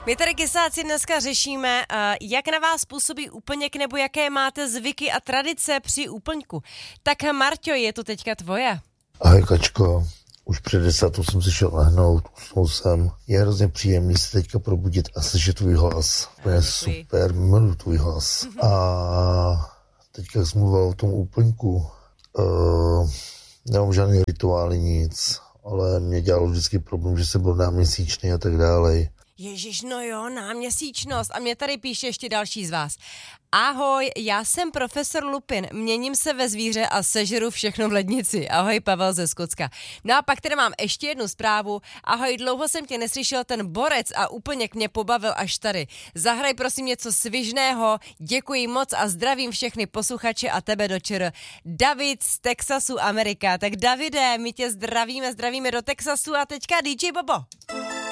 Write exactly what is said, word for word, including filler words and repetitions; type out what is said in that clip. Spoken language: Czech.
My tady kysáci dneska řešíme, jak na vás působí úplněk nebo jaké máte zvyky a tradice při úplňku. Tak Marťo, je to teďka tvoje. Ahoj Kačko, už před desátou jsem si šel lehnout, usnul jsem. Je hrozně příjemný se teďka probudit a slyšet tvůj hlas. To je super, miluji tvůj hlas. A teďka jsem mluvil o tom úplňku. Uh, nemám žádný rituály, nic, ale mě dělalo vždycky problém, že jsem byl náměsíčný a tak dále. Ježiš, no jo, náměsíčnost. A mě tady píše ještě další z vás. Ahoj, já jsem profesor Lupin, měním se ve zvíře a sežeru všechno v lednici. Ahoj, Pavel ze Skotska. No a pak tady mám ještě jednu zprávu. Ahoj, dlouho jsem tě neslyšel, ten borec a úplněk mě pobavil až tady. Zahraj prosím něco svižného, děkuji moc a zdravím všechny posluchače a tebe do ČR. David z Texasu, Amerika. Tak Davide, my tě zdravíme, zdravíme do Texasu a teďka D J Bobo.